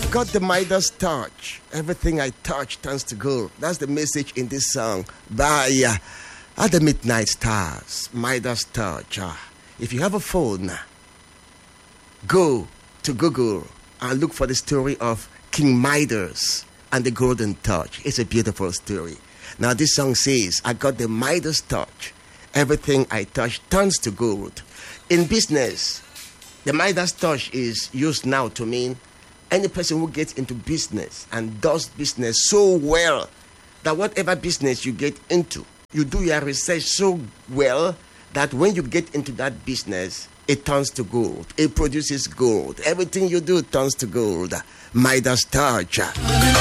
I've got the Midas touch. Everything I touch turns to gold. That's the message in this song by the Midnight Stars. Midas touch. If you have a phone, go to Google and look for the story of King Midas and the golden touch. It's a beautiful story. Now this song says, I got the Midas touch. Everything I touch turns to gold. In business, the Midas touch is used now to mean any person who gets into business and does business so well that whatever business you get into, you do your research so well that when you get into that business, it turns to gold. It produces gold. Everything you do turns to gold. Midas touch.